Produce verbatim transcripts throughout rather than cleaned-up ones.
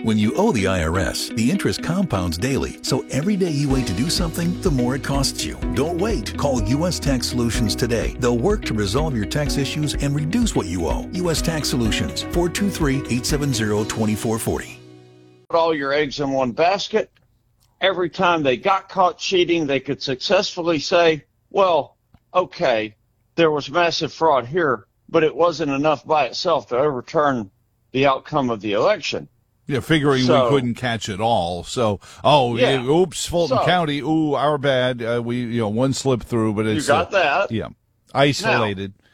When you owe the I R S, the interest compounds daily, so every day you wait to do something, the more it costs you. Don't wait. Call U S Tax Solutions today. They'll work to resolve your tax issues and reduce what you owe. U S Tax Solutions, four two three, eight seven zero, two four four zero. Put all your eggs in one basket. Every time they got caught cheating, they could successfully say, well, okay, there was massive fraud here, but it wasn't enough by itself to overturn the outcome of the election. Yeah, figuring so, we couldn't catch it all. So, oh, yeah. oops, Fulton so, County, ooh, our bad. Uh, we, you know, one slip through, but it's you got uh, that. Yeah, isolated. Now,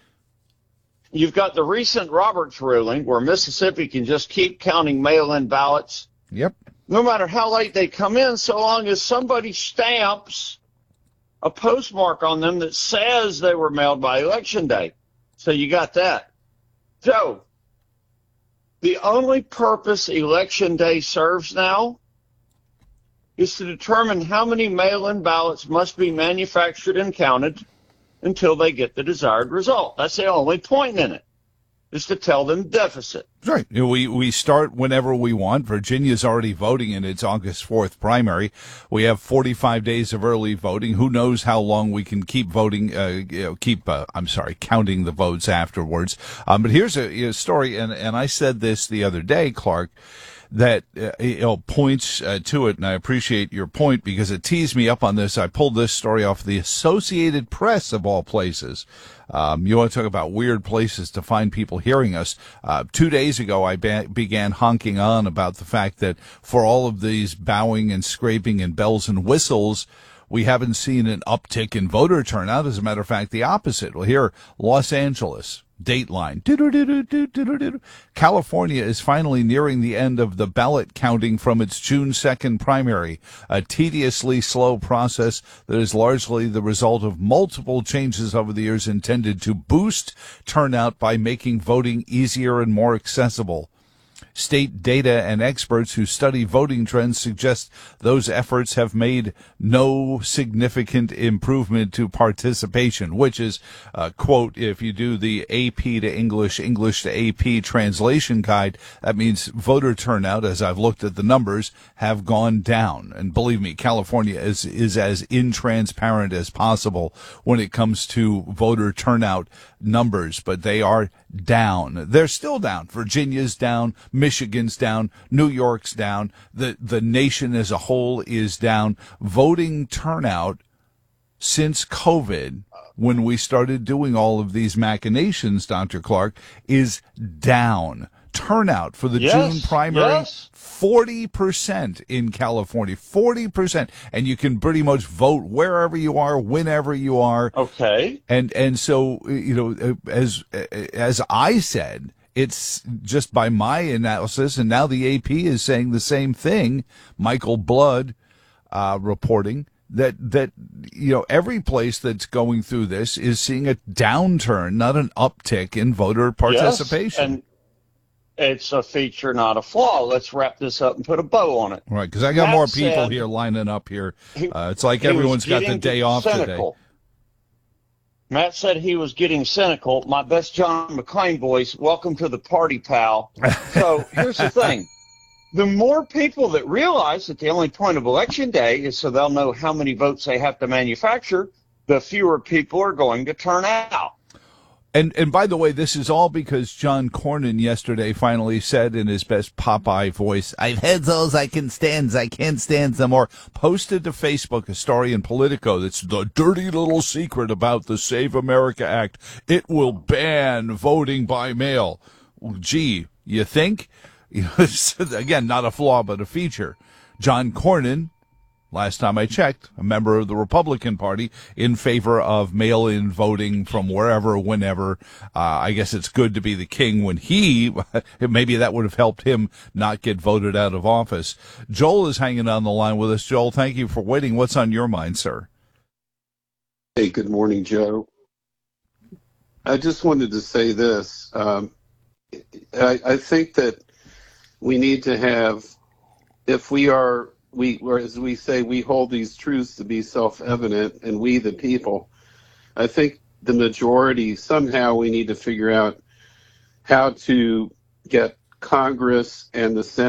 you've got the recent Roberts ruling where Mississippi can just keep counting mail-in ballots. Yep. No matter how late they come in, so long as somebody stamps a postmark on them that says they were mailed by Election Day. So you got that. Joe, the only purpose Election Day serves now is to determine how many mail-in ballots must be manufactured and counted until they get the desired result. That's the only point in it, is to tell them deficit. Right. We we start whenever we want. Virginia's already voting in its August fourth primary. We have forty-five days of early voting. Who knows how long we can keep voting, uh, you know, keep, uh, I'm sorry, counting the votes afterwards. Um, but here's a, a story, and, and I said this the other day, Clark, that uh, you know, points uh, to it, and I appreciate your point because it teased me up on this. I pulled this story off the Associated Press, of all places. Um, you want to talk about weird places to find people hearing us. Uh, two days ago, I ba- began honking on about the fact that for all of these bowing and scraping and bells and whistles, we haven't seen an uptick in voter turnout. As a matter of fact, the opposite. Well, here, Los Angeles, Dateline. California is finally nearing the end of the ballot counting from its June second primary, a tediously slow process that is largely the result of multiple changes over the years intended to boost turnout by making voting easier and more accessible. State data and experts who study voting trends suggest those efforts have made no significant improvement to participation, which is, uh, quote, if you do the A P to English, English to A P translation guide, that means voter turnout, as I've looked at the numbers, have gone down. And believe me, California is, is as intransparent as possible when it comes to voter turnout numbers, but they are down. They're still down. Virginia's down. Michigan's down. New York's down. The, the nation as a whole is down. Voting turnout since COVID, when we started doing all of these machinations, Doctor Clark, is down. Turnout for the yes, June primary, yes. forty percent in California, forty percent. And you can pretty much vote wherever you are, whenever you are. Okay. And, and so, you know, as, as I said, it's just by my analysis, and now the A P is saying the same thing, Michael Blood, uh, reporting, that, that, you know, every place that's going through this is seeing a downturn, not an uptick in voter participation. Yes, and it's a feature, not a flaw. Let's wrap this up and put a bow on it. Right, because I got Matt more people said, here lining up here. He, uh, it's like everyone's got the day off cynical. today. Matt said he was getting cynical. My best John McClane voice, welcome to the party, pal. So here's the thing. The more people that realize that the only point of Election Day is so they'll know how many votes they have to manufacture, the fewer people are going to turn out. And and by the way, this is all because John Cornyn yesterday finally said in his best Popeye voice, I've had those I can stand, I can't stand them more. Posted to Facebook a story in Politico that's the dirty little secret about the Save America Act. It will ban voting by mail. Well, gee, you think? You know, again, not a flaw, but a feature. John Cornyn, last time I checked, a member of the Republican Party, in favor of mail-in voting from wherever, whenever. Uh, I guess it's good to be the king when he, maybe that would have helped him not get voted out of office. Joel is hanging on the line with us. Joel, thank you for waiting. What's on your mind, sir? Hey, good morning, Joe. I just wanted to say this. Um, I, I think that we need to have, if we are, we, or as we say, we hold these truths to be self-evident, and we, the people, I think the majority, somehow we need to figure out how to get Congress and the Senate